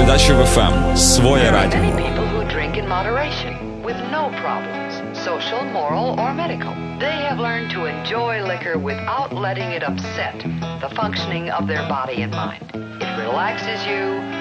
передачу в ФМ «Своє There are радіо». many people who drink in moderation, with no problems, social, moral, or medical. They have learned to enjoy liquor without letting it upset the functioning of their body and mind. It relaxes you,